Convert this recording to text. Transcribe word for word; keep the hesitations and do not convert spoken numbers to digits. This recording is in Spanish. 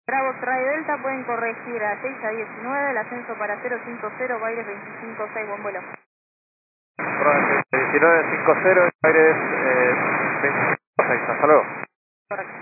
Bravo Trae Delta, pueden corregir a seis a diecinueve, el ascenso para cero cinco cero, Baires veinticinco seis, buen vuelo. diecinueve cincuenta, Aires eh, veinticinco seis, hasta luego. Correcto.